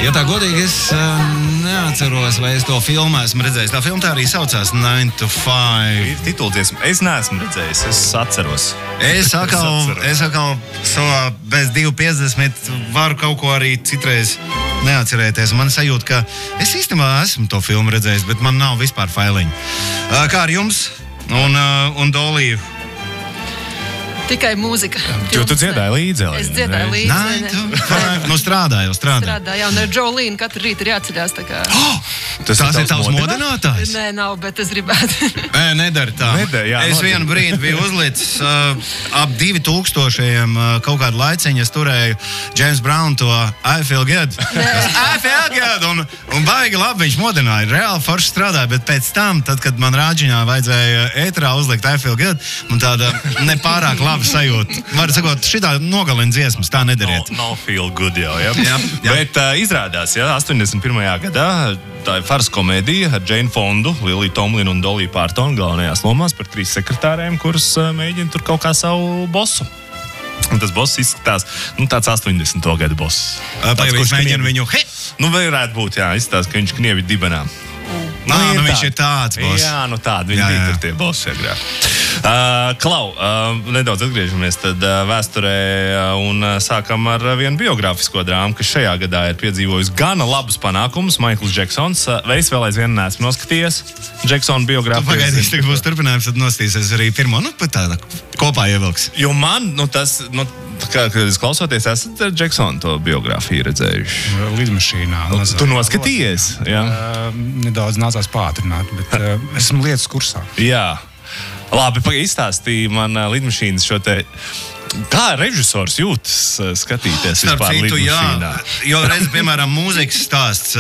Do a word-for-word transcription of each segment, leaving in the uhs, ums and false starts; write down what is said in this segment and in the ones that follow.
Ja tā godīgi, es uh, neatceros, vai es to filmu esmu redzējis. Tā filma tā arī saucās nine to five. Ir tituldziesma. Es neesmu redzējis, es atceros. Es atkal, es atkal savā bez divi piecdesmit varu kaut ko arī citreiz neatcerēties. Man sajūta, ka es īstenībā esmu to filmu redzējis, bet man nav vispār failiņu. Uh, kā ar jums un, uh, un Doliju? Tikai mūzika. Jo tu dziedāji līdzi? Es dziedāju līdzi. Nine to five. Nu strādāju, strādāju. Strādāju, jā, un ar Jolīnu katru rītu ir jāceļās, tā kā... Oh! Tas, tas ir tavs modinātājs? Nē, nav, bet es gribētu. Nē, nedara tā. Nedara, jā, es nodara. vienu brīdi biju uzlicis uh, ap divi tūkstošajiem uh, kaut kādu laiciņu. Es turēju James Brown to I Feel Good. I Feel Good! Un, un baigi labi viņš modināja. Reāli forši strādāja, bet pēc tam, tad, kad man rāģiņā vajadzēja ētrā uzlikt I Feel Good, man tāda nepārāk laba sajūta. Var sakot, šitā nogalina dziesmas, tā nedariet. No, no feel good jau, ja? Jā, jā. Bet uh, izrādās, ja, astoņdesmit pirmajā gadā tā ir farsa komēdija ar Jane Fondu, Liliju Tomlinu un Doliju Partonu galvenajās lomās par trīs sekretārēm, kuras uh, mēģina tur kaut kā savu bosu. Un tas boss izskatās, nu, tāds astoņdesmito gadu boss. Vai viņš mēģina viņu, he! Nu, varētu būt, jā, izskatās, ka viņš knievi dibenā. Nā, nu, viņš ir tāds boss. Jā, nu tādi viņi Jā, bija jā. tur tie bossi agrāk. Uh, Klau, uh, nedaudz atgriežamies tad uh, vēsturē uh, un uh, sākam ar uh, vienu biogrāfisko drāmu, kas šajā gadā ir piedzīvojusi gana labus panākumus. Maikls Džeksons. Uh, es vēl aizvien neesmu noskatījies Džeksona biogrāfiju. Pagaidīs, tagad būs turpinājums, tad nostīsies arī pirmo, nu, pat tāda kopā ievilks. Jo man, nu tas, nu, kā, kad es klausoties, esat Džeksona to biogrāfiju redzējuši. Lidmašīnā. Tu noskatījies? Jā. Uh, nedaudz nācās pātrināt, bet uh, esmu lietas kursā. Jā. Labi, pagaidi izstāstīja man uh, lidmašīnas šo te... Kā režisors jūtas uh, skatīties Starp vispār citu, jā, lidmašīnā? jo reiz, piemēram, mūzikas stāsts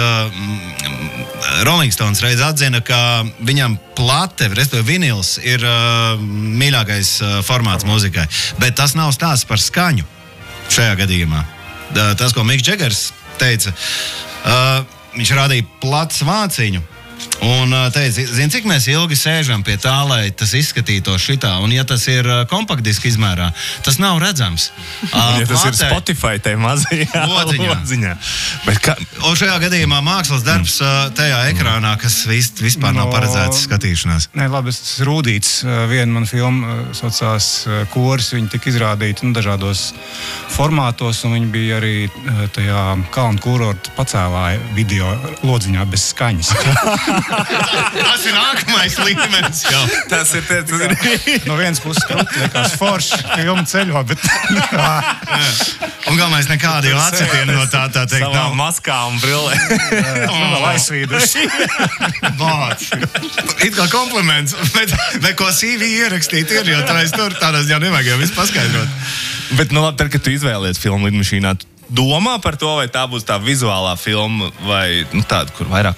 uh, Rolling Stones reiz atzina, ka viņam plate, respektīvi vinils, ir uh, mīļākais uh, formāts mūzikai. Bet tas nav stāsts par skaņu šajā gadījumā. Da, tas, ko Miks Džegers teica, uh, viņš rādīja plats vāciņu. Un teica, zini, cik mēs ilgi sēžam pie tā, lai tas izskatītos šitā. Un ja tas ir kompaktdiska izmērā, tas nav redzams. Un ja tas Plātē, ir Spotify tajā mazajā lodziņā. lodziņā. Bet kā... Un šajā gadījumā mākslas darbs tajā ekrānā, kas vis, vispār no, nav paredzēts skatīšanās. Nē, labi, es rūdīts. Viena man filma saucās Koris. Viņi tika izrādīti nu, dažādos formātos, un viņi bija arī tajā kalnu kurortu pacēlāja video lodziņā bez skaņas. Tas ir nākamais līmenis jau. Tas ir, tas ir. No vienas puses krūti liekas forši, filmu ceļo, bet... Un galvenais nekādi jau atsitieni no tā, tā teikt, Savām nav. maskā un brillē. Nu, vēl aizsvīduši. Bāc. It kā kompliments, bet, bet ko C V ierakstīt ir, jo tā es tur tādās jau nevajag jau visu paskaidrot. Bet, nu labi, tad, kad tu izvēlies filmu lidmašīnā, tu domā par to, vai tā būs tā vizuālā filma, vai nu, tāda, kur vairāk